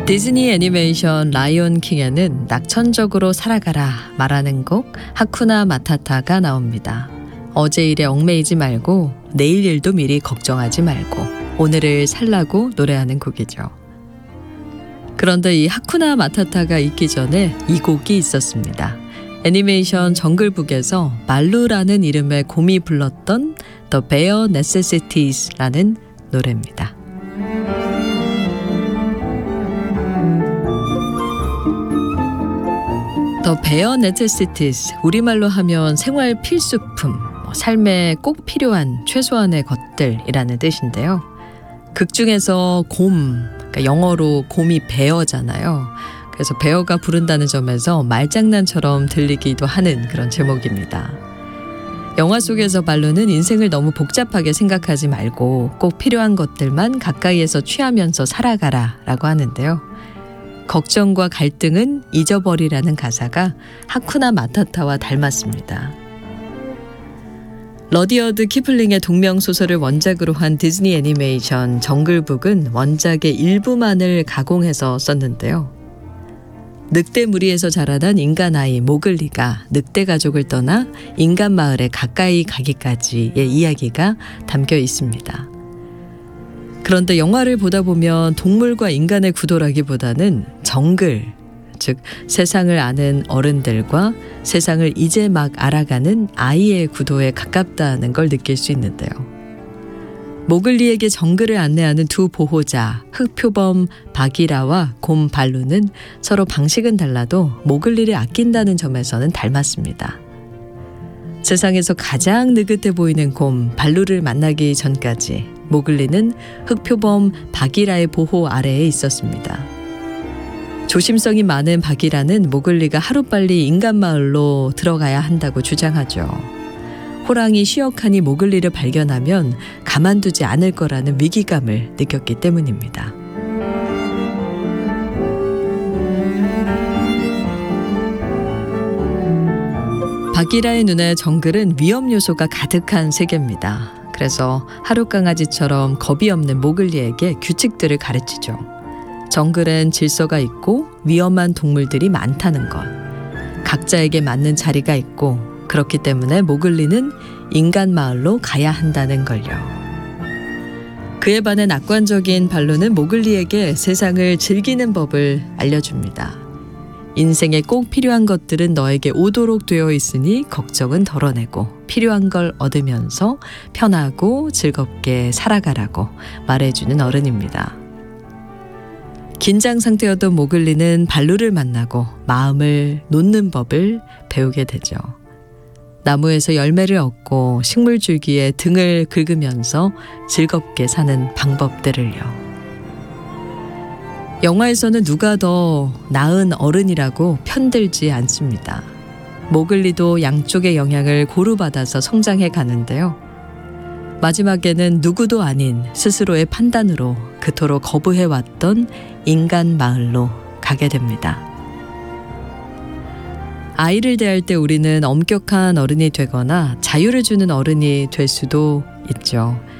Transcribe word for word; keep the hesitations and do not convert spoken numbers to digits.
디즈니 애니메이션 라이온 킹에는 낙천적으로 살아가라 말하는 곡 하쿠나 마타타가 나옵니다. 어제 일에 얽매이지 말고 내일 일도 미리 걱정하지 말고 오늘을 살라고 노래하는 곡이죠. 그런데 이 하쿠나 마타타가 있기 전에 이 곡이 있었습니다. 애니메이션 정글북에서 말루라는 이름의 곰이 불렀던 The Bare Necessities라는 노래입니다. The Bare Necessities, 우리말로 하면 생활 필수품, 삶에 꼭 필요한 최소한의 것들이라는 뜻인데요. 극 중에서 곰, 그러니까 영어로 곰이 베어잖아요. 그래서 베어가 부른다는 점에서 말장난처럼 들리기도 하는 그런 제목입니다. 영화 속에서 발루는 인생을 너무 복잡하게 생각하지 말고 꼭 필요한 것들만 가까이에서 취하면서 살아가라 라고 하는데요. 걱정과 갈등은 잊어버리라는 가사가 하쿠나 마타타와 닮았습니다. 러디어드 키플링의 동명소설을 원작으로 한 디즈니 애니메이션 정글북은 원작의 일부만을 가공해서 썼는데요. 늑대 무리에서 자라난 인간 아이 모글리가 늑대 가족을 떠나 인간 마을에 가까이 가기까지의 이야기가 담겨 있습니다. 그런데 영화를 보다 보면 동물과 인간의 구도라기보다는 정글, 즉 세상을 아는 어른들과 세상을 이제 막 알아가는 아이의 구도에 가깝다는 걸 느낄 수 있는데요. 모글리에게 정글을 안내하는 두 보호자 흑표범 바기라와 곰 발루는 서로 방식은 달라도 모글리를 아낀다는 점에서는 닮았습니다. 세상에서 가장 느긋해 보이는 곰 발루를 만나기 전까지 모글리는 흑표범 바기라의 보호 아래에 있었습니다. 조심성이 많은 바기라는 모글리가 하루빨리 인간 마을로 들어가야 한다고 주장하죠. 호랑이 쉬어칸이 모글리를 발견하면 가만두지 않을 거라는 위기감을 느꼈기 때문입니다. 바기라의 눈에 정글은 위험 요소가 가득한 세계입니다. 그래서 하룻강아지처럼 겁이 없는 모글리에게 규칙들을 가르치죠. 정글엔 질서가 있고 위험한 동물들이 많다는 것. 각자에게 맞는 자리가 있고 그렇기 때문에 모글리는 인간 마을로 가야 한다는 걸요. 그에 반해 낙관적인 발루는 모글리에게 세상을 즐기는 법을 알려줍니다. 인생에 꼭 필요한 것들은 너에게 오도록 되어 있으니 걱정은 덜어내고 필요한 걸 얻으면서 편하고 즐겁게 살아가라고 말해주는 어른입니다. 긴장 상태였던 모글리는 발루를 만나고 마음을 놓는 법을 배우게 되죠. 나무에서 열매를 얻고 식물줄기에 등을 긁으면서 즐겁게 사는 방법들을요. 영화에서는 누가 더 나은 어른이라고 편들지 않습니다. 모글리도 양쪽의 영향을 고루 받아서 성장해 가는데요. 마지막에는 누구도 아닌 스스로의 판단으로 그토록 거부해왔던 인간 마을로 가게 됩니다. 아이를 대할 때 우리는 엄격한 어른이 되거나 자유를 주는 어른이 될 수도 있죠.